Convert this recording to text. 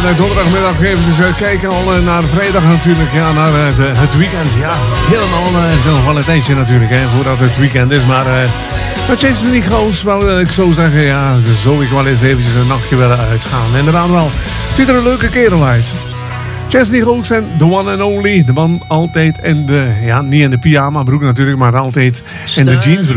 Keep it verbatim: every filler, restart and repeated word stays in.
de donderdagmiddag even kijken al uh, naar de vrijdag natuurlijk. Ja, naar uh, de, het weekend. Ja, helemaal uh, nog wel een tijdje natuurlijk, hè, voordat het weekend is. Maar uh, met Jason Nichols, wel, uh, ik zou zeggen, ja, zou ik wel eens eventjes een nachtje willen uitgaan. Inderdaad wel. Ziet er een leuke kerel uit. Jason Nichols en the one and only. De man altijd in de, ja, niet in de pyjama broek natuurlijk, maar altijd in de jeansbroek.